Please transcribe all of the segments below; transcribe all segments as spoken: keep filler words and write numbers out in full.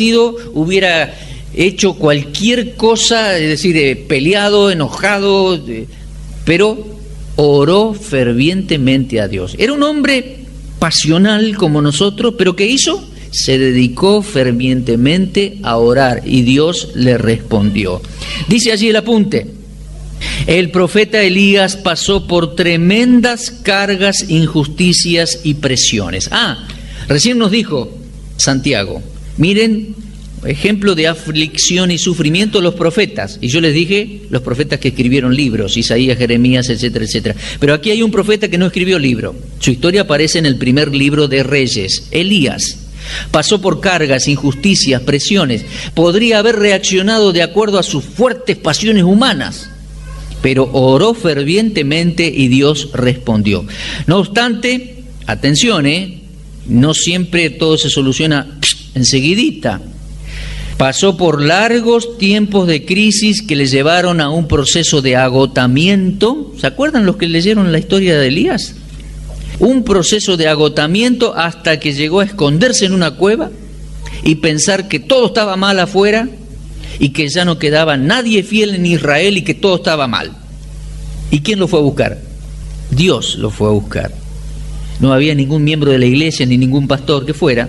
sido, hubiera hecho cualquier cosa, es decir, eh, peleado, enojado, eh, pero oró fervientemente a Dios. Era un hombre pasional como nosotros, pero ¿qué hizo? Se dedicó fervientemente a orar y Dios le respondió. Dice allí el apunte: el profeta Elías pasó por tremendas cargas, injusticias y presiones. Ah, recién nos dijo Santiago, miren, ejemplo de aflicción y sufrimiento los profetas. Y yo les dije, los profetas que escribieron libros, Isaías, Jeremías, etcétera, etcétera. Pero aquí hay un profeta que no escribió libro. Su historia aparece en el primer libro de Reyes, Elías. Pasó por cargas, injusticias, presiones. Podría haber reaccionado de acuerdo a sus fuertes pasiones humanas, pero oró fervientemente y Dios respondió. No obstante, atención, ¿eh? no siempre todo se soluciona enseguidita. Pasó por largos tiempos de crisis que le llevaron a un proceso de agotamiento. ¿Se acuerdan los que leyeron la historia de Elías? Un proceso de agotamiento hasta que llegó a esconderse en una cueva y pensar que todo estaba mal afuera y que ya no quedaba nadie fiel en Israel y que todo estaba mal. ¿Y quién lo fue a buscar? Dios lo fue a buscar. No había ningún miembro de la iglesia ni ningún pastor que fuera.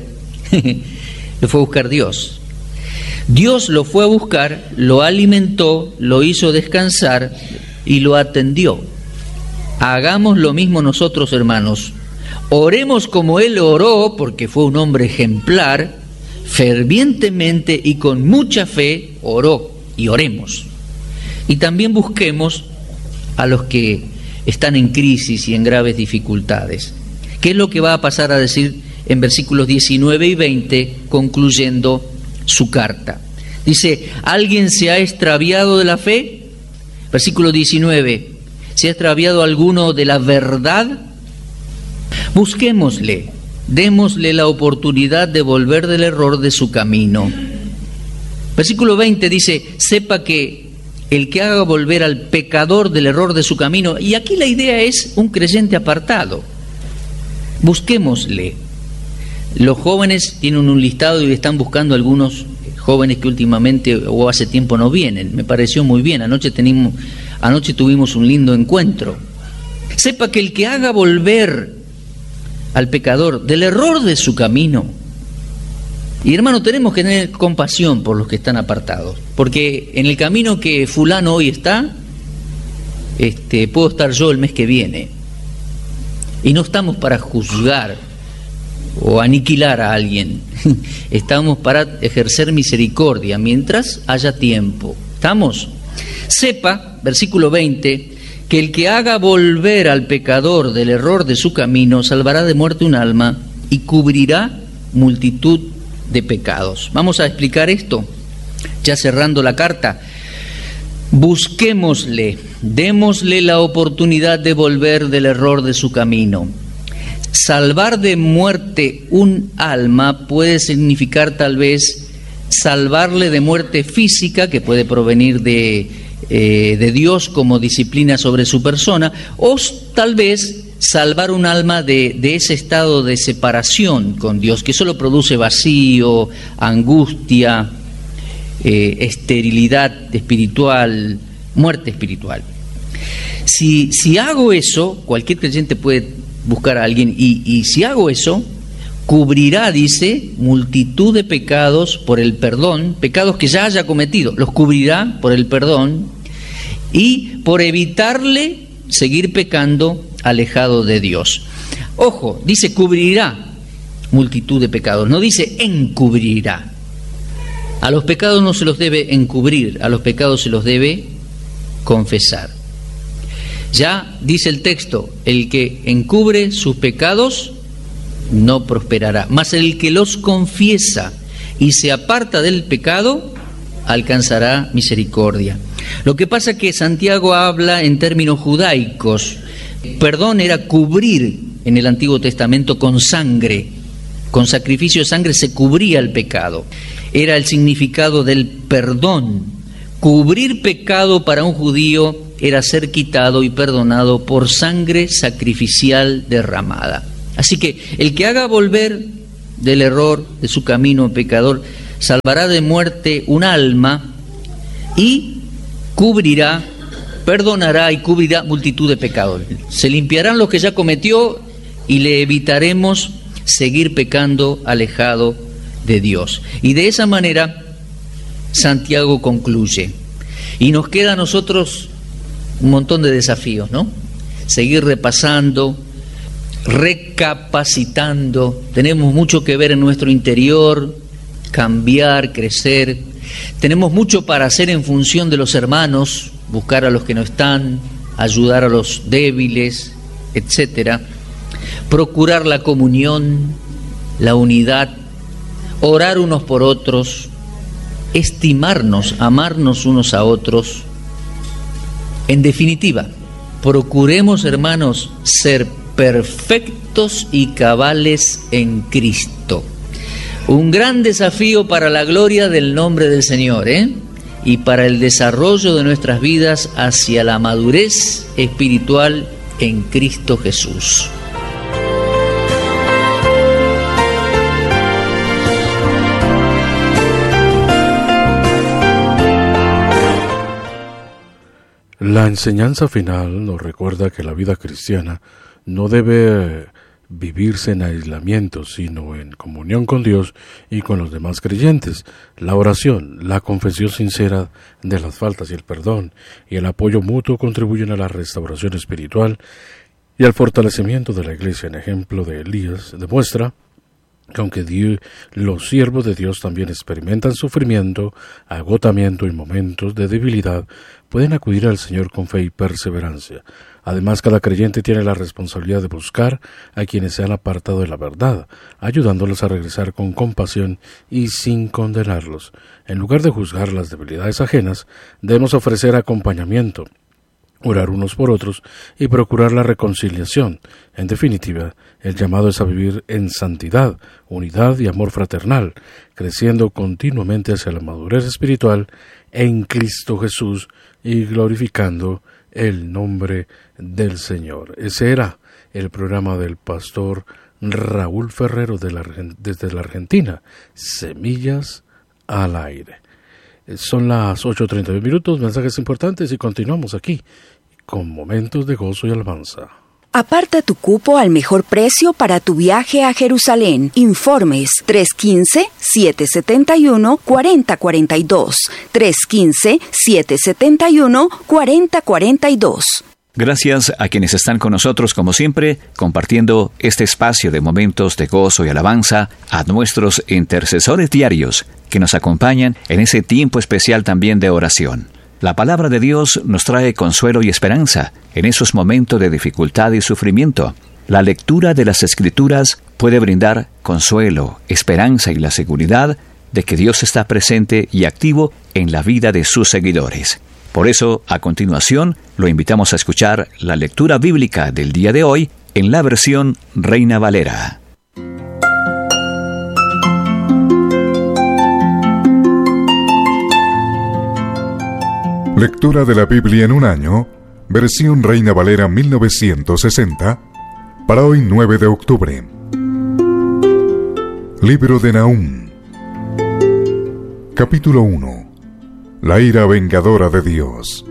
Lo fue a buscar Dios. Dios lo fue a buscar, lo alimentó, lo hizo descansar y lo atendió. Hagamos lo mismo nosotros, hermanos. Oremos como Él oró, porque fue un hombre ejemplar, fervientemente y con mucha fe oró, y oremos. Y también busquemos a los que están en crisis y en graves dificultades. ¿Qué es lo que va a pasar a decir en versículos diecinueve y veinte, concluyendo su carta? Dice, ¿alguien se ha extraviado de la fe? Versículo diecinueve, ¿se ha extraviado alguno de la verdad? Busquémosle, démosle la oportunidad de volver del error de su camino. Versículo veinte dice, sepa que el que haga volver al pecador del error de su camino, y aquí la idea es un creyente apartado. Busquémosle. Los jóvenes tienen un listado y están buscando algunos jóvenes que últimamente o hace tiempo no vienen. Me pareció muy bien. Anoche tenemos, anoche tuvimos un lindo encuentro. Sepa que el que haga volver al pecador del error de su camino. Y hermano, tenemos que tener compasión por los que están apartados, porque en el camino que fulano hoy está, este, puedo estar yo el mes que viene. Y no estamos para juzgar o aniquilar a alguien. Estamos para ejercer misericordia mientras haya tiempo. ¿Estamos? Sepa, versículo veinte, que el que haga volver al pecador del error de su camino salvará de muerte un alma y cubrirá multitud de pecados. Vamos a explicar esto, ya cerrando la carta. Busquémosle, démosle la oportunidad de volver del error de su camino. Salvar de muerte un alma puede significar tal vez salvarle de muerte física, que puede provenir de, eh, de Dios como disciplina sobre su persona, o tal vez salvar un alma de, de ese estado de separación con Dios, que solo produce vacío, angustia, eh, esterilidad espiritual, muerte espiritual. Si, si hago eso, cualquier creyente puede buscar a alguien, y, y si hago eso, cubrirá, dice, multitud de pecados por el perdón, pecados que ya haya cometido, los cubrirá por el perdón, y por evitarle seguir pecando alejado de Dios. Ojo, dice cubrirá multitud de pecados, no dice encubrirá. A los pecados no se los debe encubrir, a los pecados se los debe confesar. Ya dice el texto, el que encubre sus pecados no prosperará, mas el que los confiesa y se aparta del pecado alcanzará misericordia. Lo que pasa es que Santiago habla en términos judaicos. Perdón era cubrir en el Antiguo Testamento con sangre, con sacrificio de sangre se cubría el pecado. Era el significado del perdón. Cubrir pecado para un judío era ser quitado y perdonado por sangre sacrificial derramada. Así que el que haga volver del error de su camino pecador salvará de muerte un alma y cubrirá, perdonará y cubrirá multitud de pecados. Se limpiarán los que ya cometió y le evitaremos seguir pecando alejado de Dios. Y de esa manera Santiago concluye. Y nos queda a nosotros un montón de desafíos, ¿no? Seguir repasando, recapacitando. Tenemos mucho que ver en nuestro interior, cambiar, crecer. Tenemos mucho para hacer en función de los hermanos, buscar a los que no están, ayudar a los débiles, etcétera. Procurar la comunión, la unidad, orar unos por otros, estimarnos, amarnos unos a otros. En definitiva, procuremos, hermanos, ser perfectos y cabales en Cristo. Un gran desafío para la gloria del nombre del Señor, ¿eh? Y para el desarrollo de nuestras vidas hacia la madurez espiritual en Cristo Jesús. La enseñanza final nos recuerda que la vida cristiana no debe vivirse en aislamiento, sino en comunión con Dios y con los demás creyentes. La oración, la confesión sincera de las faltas y el perdón y el apoyo mutuo contribuyen a la restauración espiritual y al fortalecimiento de la Iglesia. En ejemplo de Elías demuestra que aunque Dios, los siervos de Dios también experimentan sufrimiento, agotamiento y momentos de debilidad, pueden acudir al Señor con fe y perseverancia. Además, cada creyente tiene la responsabilidad de buscar a quienes se han apartado de la verdad, ayudándolos a regresar con compasión y sin condenarlos. En lugar de juzgar las debilidades ajenas, debemos ofrecer acompañamiento, orar unos por otros y procurar la reconciliación. En definitiva, el llamado es a vivir en santidad, unidad y amor fraternal, creciendo continuamente hacia la madurez espiritual en Cristo Jesús y glorificando el nombre del Señor. Ese era el programa del pastor Raúl Ferrero de la, desde la Argentina, Semillas al Aire. Son las ocho treinta y dos minutos, mensajes importantes y continuamos aquí con momentos de gozo y alabanza. Aparta tu cupo al mejor precio para tu viaje a Jerusalén. Informes tres uno cinco, siete siete uno, cuatro cero cuatro dos. tres uno cinco, siete siete uno, cuatro cero cuatro dos. Gracias a quienes están con nosotros como siempre, compartiendo este espacio de momentos de gozo y alabanza, a nuestros intercesores diarios que nos acompañan en ese tiempo especial también de oración. La palabra de Dios nos trae consuelo y esperanza en esos momentos de dificultad y sufrimiento. La lectura de las Escrituras puede brindar consuelo, esperanza y la seguridad de que Dios está presente y activo en la vida de sus seguidores. Por eso, a continuación, lo invitamos a escuchar la lectura bíblica del día de hoy en la versión Reina Valera. Lectura de la Biblia en un año, versión Reina Valera mil novecientos sesenta, para hoy nueve de octubre. Libro de Nahum. Capítulo uno. La ira vengadora de Dios.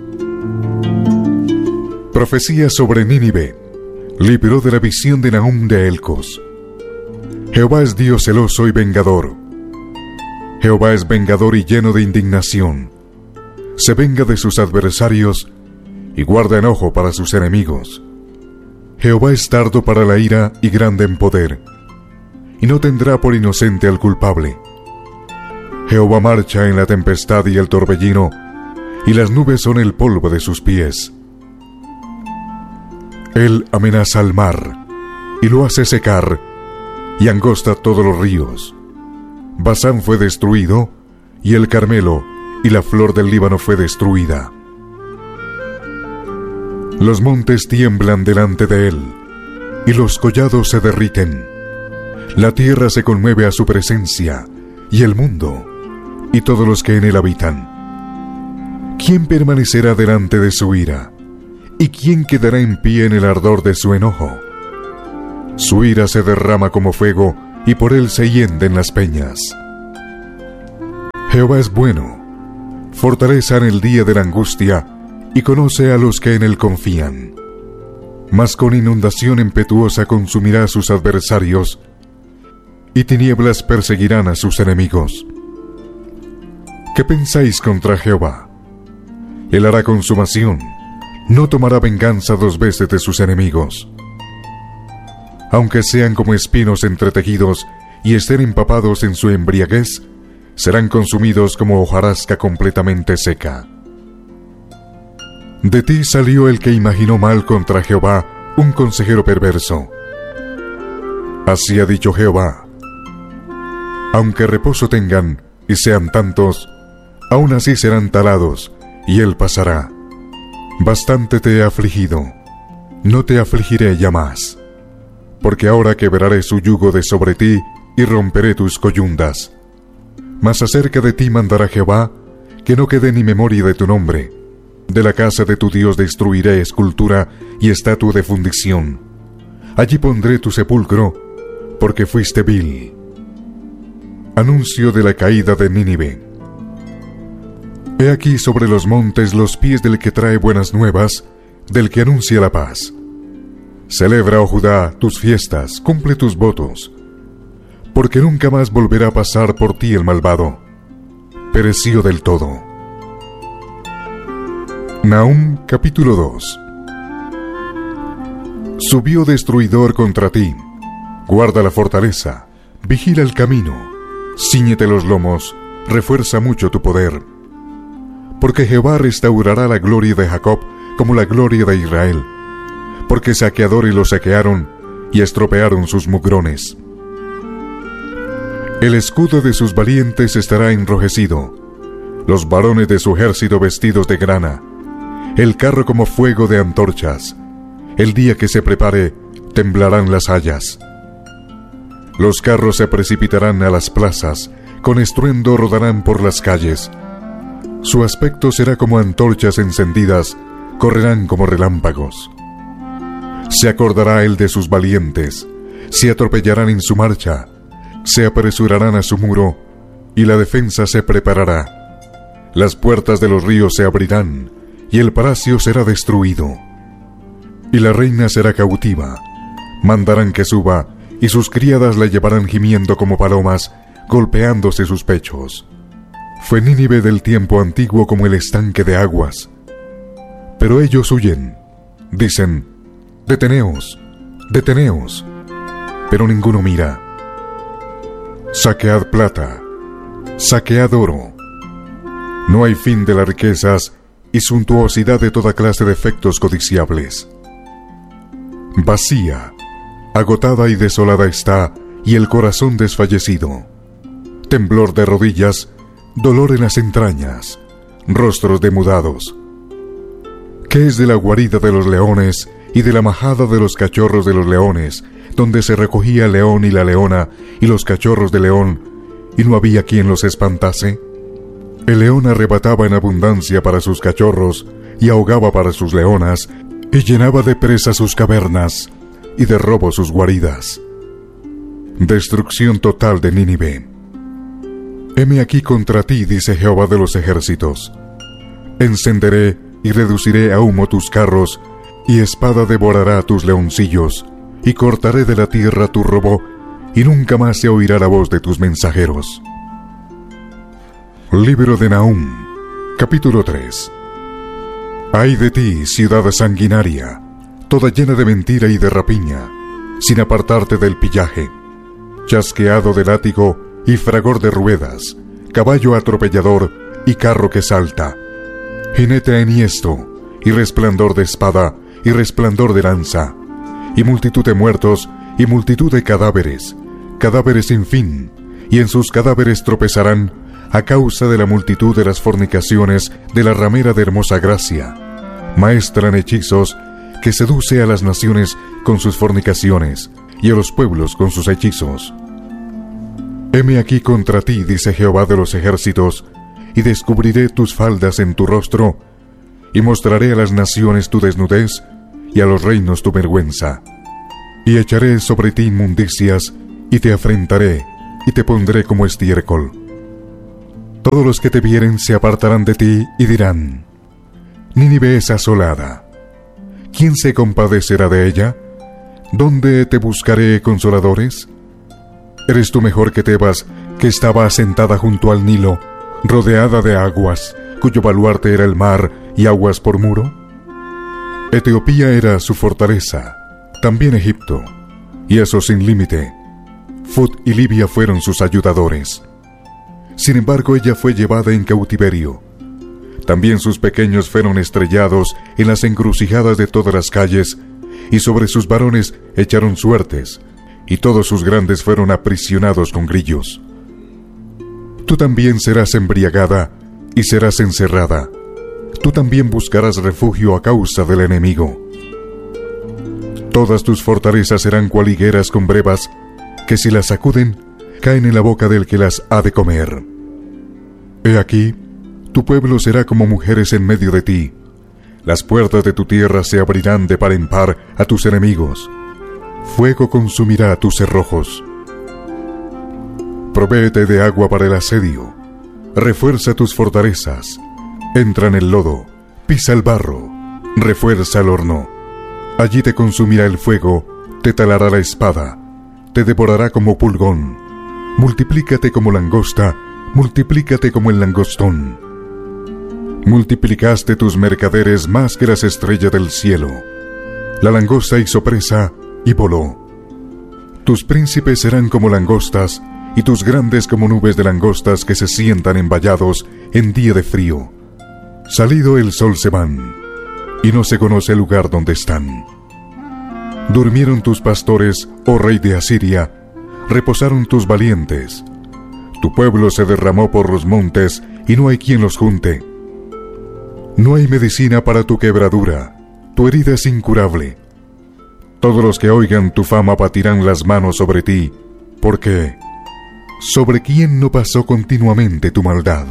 Profecía sobre Nínive. Libro de la visión de Nahum de Elcos. Jehová es Dios celoso y vengador. Jehová es vengador y lleno de indignación. Se venga de sus adversarios y guarda enojo para sus enemigos. Jehová es tardo para la ira y grande en poder, y no tendrá por inocente al culpable. Jehová marcha en la tempestad y el torbellino, y las nubes son el polvo de sus pies. Él amenaza al mar, y lo hace secar, y angosta todos los ríos. Basán fue destruido, y el Carmelo y la flor del Líbano fue destruida. Los montes tiemblan delante de él, y los collados se derriten. La tierra se conmueve a su presencia, y el mundo, y todos los que en él habitan. ¿Quién permanecerá delante de su ira? ¿Y quién quedará en pie en el ardor de su enojo? Su ira se derrama como fuego, y por él se hienden las peñas. Jehová es bueno, fortaleza en el día de la angustia, y conoce a los que en él confían. Mas con inundación impetuosa consumirá a sus adversarios, y tinieblas perseguirán a sus enemigos. ¿Qué pensáis contra Jehová? Él hará consumación, no tomará venganza dos veces de sus enemigos. Aunque sean como espinos entretejidos y estén empapados en su embriaguez, serán consumidos como hojarasca completamente seca. De ti salió el que imaginó mal contra Jehová, un consejero perverso. Así ha dicho Jehová: aunque reposo tengan y sean tantos, aún así serán talados, y él pasará. Bastante te he afligido, no te afligiré ya más, porque ahora quebraré su yugo de sobre ti y romperé tus coyundas. Mas acerca de ti mandará Jehová, que no quede ni memoria de tu nombre. De la casa de tu Dios destruiré escultura y estatua de fundición. Allí pondré tu sepulcro, porque fuiste vil. Anuncio de la caída de Nínive. He aquí sobre los montes los pies del que trae buenas nuevas, del que anuncia la paz. Celebra, oh Judá, tus fiestas, cumple tus votos, porque nunca más volverá a pasar por ti el malvado. Pereció del todo. Nahum capítulo dos. Subió destruidor contra ti. Guarda la fortaleza, vigila el camino, cíñete los lomos, refuerza mucho tu poder. Porque Jehová restaurará la gloria de Jacob como la gloria de Israel. Porque saqueadores lo saquearon y estropearon sus mugrones. El escudo de sus valientes estará enrojecido, los varones de su ejército vestidos de grana, el carro como fuego de antorchas. El día que se prepare, temblarán las hayas. Los carros se precipitarán a las plazas, con estruendo rodarán por las calles. Su aspecto será como antorchas encendidas, correrán como relámpagos. Se acordará él de sus valientes, se atropellarán en su marcha, se apresurarán a su muro, y la defensa se preparará. Las puertas de los ríos se abrirán, y el palacio será destruido. Y la reina será cautiva, mandarán que suba, y sus criadas la llevarán gimiendo como palomas, golpeándose sus pechos. Fue Nínive del tiempo antiguo como el estanque de aguas. Pero ellos huyen, dicen: deteneos, deteneos, pero ninguno mira. Saquead plata, saquead oro. No hay fin de las riquezas y suntuosidad de toda clase de efectos codiciables. Vacía, agotada y desolada está, y el corazón desfallecido. Temblor de rodillas, dolor en las entrañas, rostros demudados. ¿Qué es de la guarida de los leones y de la majada de los cachorros de los leones, donde se recogía el león y la leona y los cachorros de león, y no había quien los espantase? El león arrebataba en abundancia para sus cachorros, y ahogaba para sus leonas, y llenaba de presa sus cavernas, y de robo sus guaridas. Destrucción total de Nínive. Heme aquí contra ti, dice Jehová de los ejércitos. Encenderé y reduciré a humo tus carros, y espada devorará tus leoncillos, y cortaré de la tierra tu robo, y nunca más se oirá la voz de tus mensajeros. Libro de Nahum, capítulo tres. Ay de ti, ciudad sanguinaria, toda llena de mentira y de rapiña, sin apartarte del pillaje, chasqueado de látigo y fragor de ruedas, caballo atropellador y carro que salta, jinete enhiesto y resplandor de espada y resplandor de lanza, y multitud de muertos y multitud de cadáveres, cadáveres sin fin, y en sus cadáveres tropezarán a causa de la multitud de las fornicaciones de la ramera de hermosa gracia, maestra en hechizos, que seduce a las naciones con sus fornicaciones, y a los pueblos con sus hechizos. Heme aquí contra ti, dice Jehová de los ejércitos, y descubriré tus faldas en tu rostro, y mostraré a las naciones tu desnudez, y a los reinos tu vergüenza. Y echaré sobre ti inmundicias, y te afrentaré, y te pondré como estiércol. Todos los que te vieren se apartarán de ti y dirán: Nínive es asolada. ¿Quién se compadecerá de ella? ¿Dónde te buscaré consoladores? ¿Eres tú mejor que Tebas, que estaba asentada junto al Nilo, rodeada de aguas, cuyo baluarte era el mar y aguas por muro? Etiopía era su fortaleza, también Egipto, y eso sin límite. Fut y Libia fueron sus ayudadores. Sin embargo, ella fue llevada en cautiverio. También sus pequeños fueron estrellados en las encrucijadas de todas las calles, y sobre sus varones echaron suertes, y todos sus grandes fueron aprisionados con grillos. Tú también serás embriagada, y serás encerrada. Tú también buscarás refugio a causa del enemigo. Todas tus fortalezas serán cual higueras con brevas, que si las sacuden, caen en la boca del que las ha de comer. He aquí, tu pueblo será como mujeres en medio de ti. Las puertas de tu tierra se abrirán de par en par a tus enemigos. Fuego consumirá tus cerrojos. Provéete de agua para el asedio. Refuerza tus fortalezas. Entra en el lodo, pisa el barro, refuerza el horno. Allí te consumirá el fuego, te talará la espada, te devorará como pulgón. Multiplícate como langosta, multiplícate como el langostón. Multiplicaste tus mercaderes más que las estrellas del cielo. La langosta hizo presa y voló. Tus príncipes serán como langostas, y tus grandes como nubes de langostas que se sientan en vallados en día de frío. Salido el sol se van, y no se conoce el lugar donde están. Durmieron tus pastores, oh rey de Asiria, reposaron tus valientes. Tu pueblo se derramó por los montes, y no hay quien los junte. No hay medicina para tu quebradura, tu herida es incurable. Todos los que oigan tu fama batirán las manos sobre ti, porque ¿sobre quién no pasó continuamente tu maldad?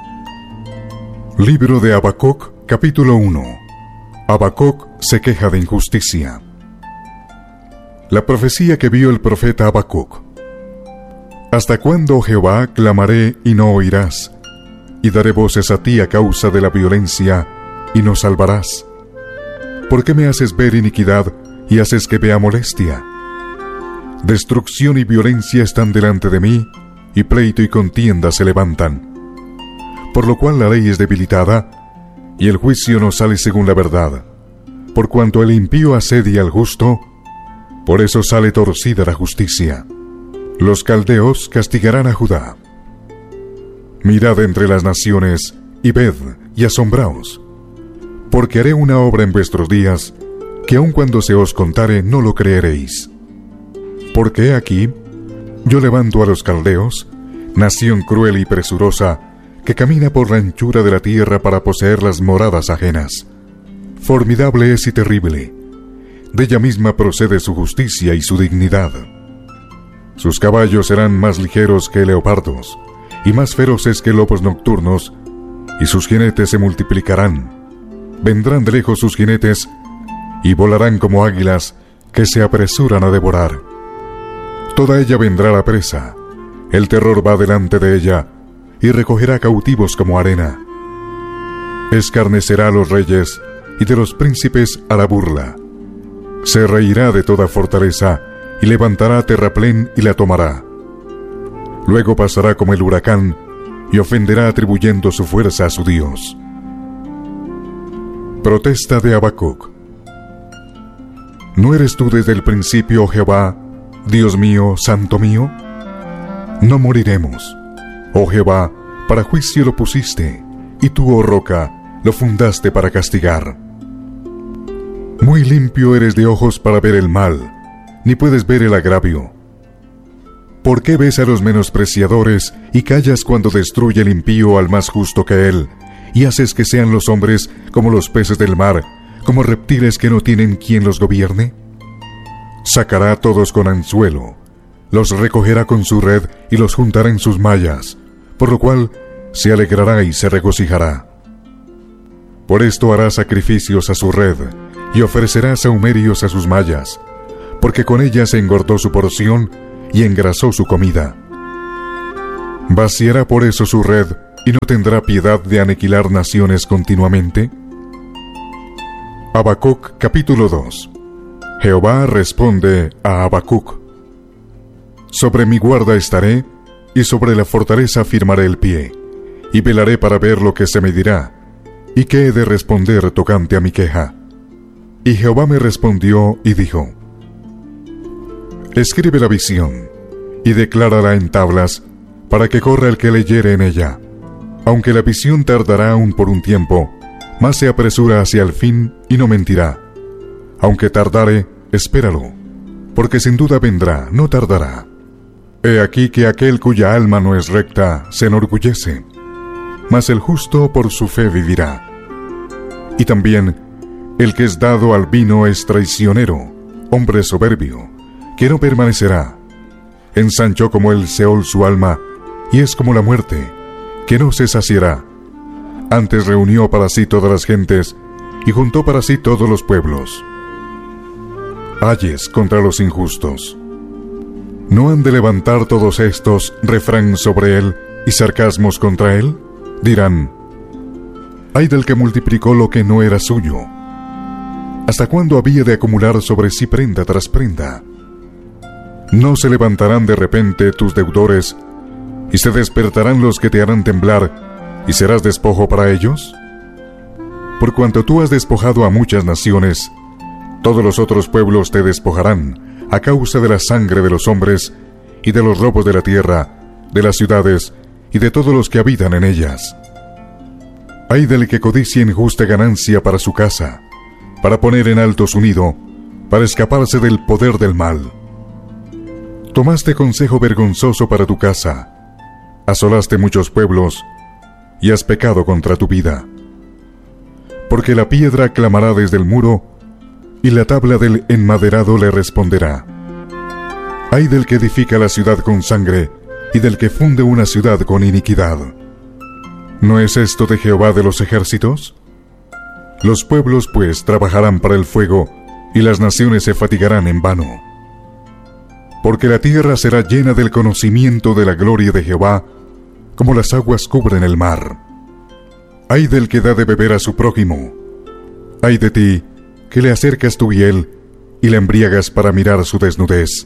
Libro de Habacuc, capítulo uno. Habacuc se queja de injusticia. La profecía que vio el profeta Habacuc. ¿Hasta cuándo, oh Jehová, clamaré y no oirás? Y daré voces a ti a causa de la violencia, y no salvarás. ¿Por qué me haces ver iniquidad y haces que vea molestia? Destrucción y violencia están delante de mí, y pleito y contienda se levantan. Por lo cual la ley es debilitada, y el juicio no sale según la verdad. Por cuanto el impío asedia al justo, por eso sale torcida la justicia. Los caldeos castigarán a Judá. Mirad entre las naciones, y ved, y asombraos, porque haré una obra en vuestros días, que aun cuando se os contare no lo creeréis. Porque he aquí, yo levanto a los caldeos, nación cruel y presurosa, que camina por la anchura de la tierra para poseer las moradas ajenas. Formidable es y terrible. De ella misma procede su justicia y su dignidad. Sus caballos serán más ligeros que leopardos, y más feroces que lobos nocturnos, y sus jinetes se multiplicarán. Vendrán de lejos sus jinetes, y volarán como águilas que se apresuran a devorar. Toda ella vendrá a la presa, el terror va delante de ella, y recogerá cautivos como arena. Escarnecerá a los reyes, y de los príncipes a la burla. Se reirá de toda fortaleza, y levantará terraplén y la tomará. Luego pasará como el huracán, y ofenderá atribuyendo su fuerza a su Dios. Protesta de Habacuc. ¿No eres tú desde el principio, oh Jehová, Dios mío, santo mío? No moriremos. Oh Jehová, para juicio lo pusiste, y tú, oh roca, lo fundaste para castigar. Muy limpio eres de ojos para ver el mal, ni puedes ver el agravio. ¿Por qué ves a los menospreciadores y callas cuando destruye el impío al más justo que él, y haces que sean los hombres como los peces del mar, como reptiles que no tienen quien los gobierne? Sacará a todos con anzuelo, los recogerá con su red y los juntará en sus mallas, por lo cual se alegrará y se regocijará. Por esto hará sacrificios a su red, y ofrecerá sahumerios a sus mallas, porque con ellas engordó su porción y engrasó su comida. Vaciará por eso su red, y no tendrá piedad de aniquilar naciones continuamente? Habacuc capítulo dos. Jehová responde a Habacuc: Sobre mi guarda estaré, y sobre la fortaleza firmaré el pie, y velaré para ver lo que se me dirá, y qué he de responder tocante a mi queja. Y Jehová me respondió y dijo: Escribe la visión, y declárala en tablas, para que corra el que leyere en ella. Aunque la visión tardará aún por un tiempo, mas se apresura hacia el fin, y no mentirá. Aunque tardare, espéralo, porque sin duda vendrá, no tardará. He aquí que aquel cuya alma no es recta se enorgullece, mas el justo por su fe vivirá. Y también el que es dado al vino es traicionero, hombre soberbio, que no permanecerá. Ensanchó como el Seol su alma, y es como la muerte, que no se saciará. Antes reunió para sí todas las gentes, y juntó para sí todos los pueblos. Ayes contra los injustos. ¿No han de levantar todos estos refrán sobre él y sarcasmos contra él? Dirán: ay del que multiplicó lo que no era suyo. ¿Hasta cuándo había de acumular sobre sí prenda tras prenda? ¿No se levantarán de repente tus deudores, y se despertarán los que te harán temblar, y serás despojo para ellos? Por cuanto tú has despojado a muchas naciones, todos los otros pueblos te despojarán, a causa de la sangre de los hombres, y de los robos de la tierra, de las ciudades, y de todos los que habitan en ellas. Ay del que codicia injusta ganancia para su casa, para poner en alto su nido, para escaparse del poder del mal. Tomaste consejo vergonzoso para tu casa, asolaste muchos pueblos, y has pecado contra tu vida. Porque la piedra clamará desde el muro, y la tabla del enmaderado le responderá. Ay del que edifica la ciudad con sangre, y del que funde una ciudad con iniquidad. ¿No es esto de Jehová de los ejércitos? Los pueblos pues trabajarán para el fuego, y las naciones se fatigarán en vano. Porque la tierra será llena del conocimiento de la gloria de Jehová, como las aguas cubren el mar. Ay del que da de beber a su prójimo. Ay de ti, que le acercas tu hiel, y la embriagas para mirar su desnudez.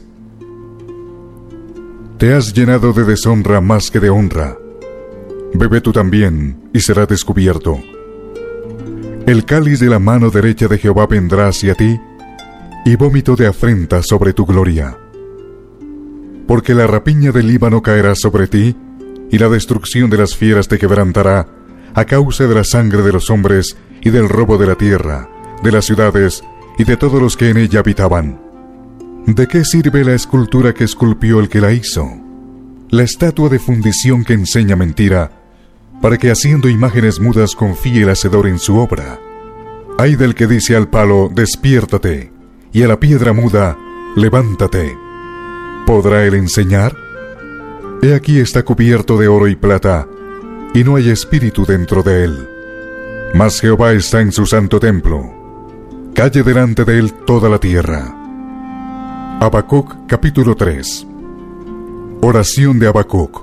Te has llenado de deshonra más que de honra. Bebe tú también, y será descubierto. El cáliz de la mano derecha de Jehová vendrá hacia ti, y vómito de afrenta sobre tu gloria. Porque la rapiña del Líbano caerá sobre ti, y la destrucción de las fieras te quebrantará, a causa de la sangre de los hombres, y del robo de la tierra, de las ciudades, y de todos los que en ella habitaban. ¿De qué sirve la escultura que esculpió el que la hizo? La estatua de fundición que enseña mentira, para que haciendo imágenes mudas confíe el hacedor en su obra. Ay del que dice al palo, despiértate, y a la piedra muda, levántate. ¿Podrá él enseñar? He aquí está cubierto de oro y plata, y no hay espíritu dentro de él. Mas Jehová está en su santo templo. Calle delante de él toda la tierra. Habacuc capítulo tres. Oración de Habacuc.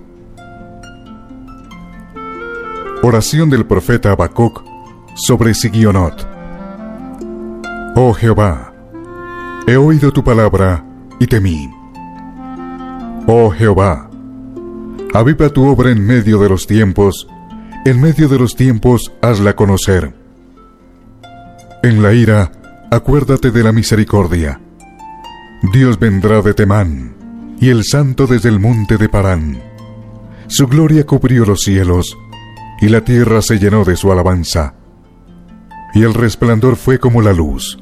Oración del profeta Habacuc sobre Sigionot. Oh Jehová, he oído tu palabra y temí. Oh Jehová, aviva tu obra en medio de los tiempos, en medio de los tiempos hazla conocer. En la ira, acuérdate de la misericordia. Dios vendrá de Temán, y el santo desde el monte de Parán. Su gloria cubrió los cielos, y la tierra se llenó de su alabanza. Y el resplandor fue como la luz.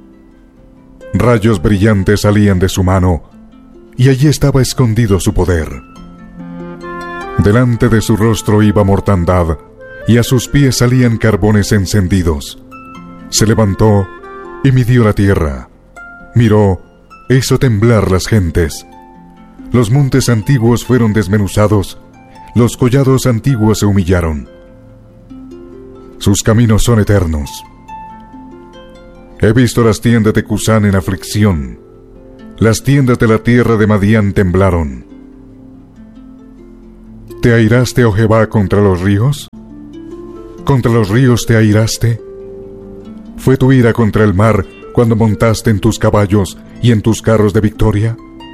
Rayos brillantes salían de su mano, y allí estaba escondido su poder. Delante de su rostro iba mortandad, y a sus pies salían carbones encendidos. Se levantó y midió la tierra. Miró, e hizo temblar las gentes. Los montes antiguos fueron desmenuzados, los collados antiguos se humillaron. Sus caminos son eternos. He visto las tiendas de Cusán en aflicción. Las tiendas de la tierra de Madián temblaron. ¿Te airaste, oh Jehová, contra los ríos? ¿Contra los ríos te airaste? ¿Fue tu ira contra el mar cuando montaste en tus caballos y en tus carros de victoria?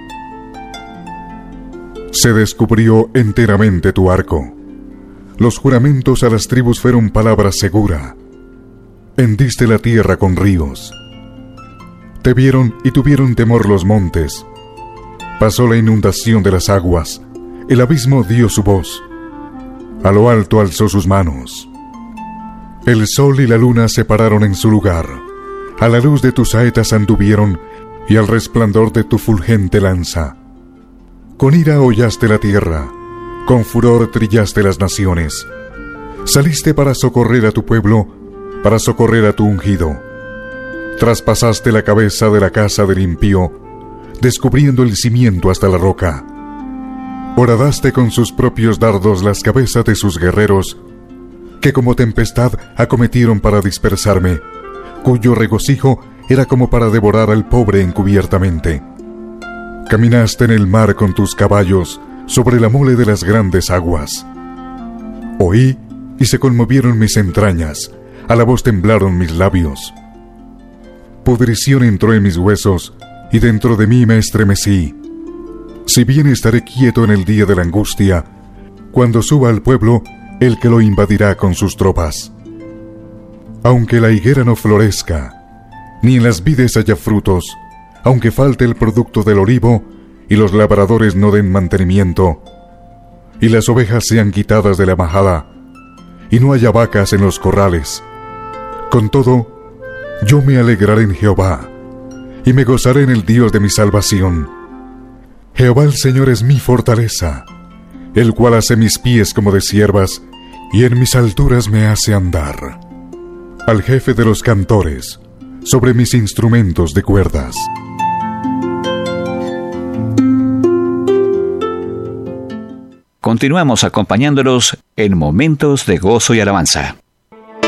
Se descubrió enteramente tu arco. Los juramentos a las tribus fueron palabra segura. Hendiste la tierra con ríos. Te vieron y tuvieron temor los montes. Pasó la inundación de las aguas. El abismo dio su voz. A lo alto alzó sus manos. El sol y la luna se pararon en su lugar. A la luz de tus saetas anduvieron y al resplandor de tu fulgente lanza. Con ira hollaste la tierra, con furor trillaste las naciones. Saliste para socorrer a tu pueblo, para socorrer a tu ungido. Traspasaste la cabeza de la casa del impío, descubriendo el cimiento hasta la roca. Horadaste con sus propios dardos las cabezas de sus guerreros, que como tempestad acometieron para dispersarme, cuyo regocijo era como para devorar al pobre encubiertamente. Caminaste en el mar con tus caballos sobre la mole de las grandes aguas. Oí y se conmovieron mis entrañas, a la voz temblaron mis labios. Pudrición entró en mis huesos y dentro de mí me estremecí. Si bien estaré quieto en el día de la angustia, cuando suba al pueblo el que lo invadirá con sus tropas. Aunque la higuera no florezca, ni en las vides haya frutos, aunque falte el producto del olivo, y los labradores no den mantenimiento, y las ovejas sean quitadas de la majada, y no haya vacas en los corrales. Con todo, yo me alegraré en Jehová, y me gozaré en el Dios de mi salvación. Jehová el Señor es mi fortaleza, el cual hace mis pies como de ciervas, y en mis alturas me hace andar. Al jefe de los cantores, sobre mis instrumentos de cuerdas. Continuamos acompañándolos en Momentos de Gozo y Alabanza.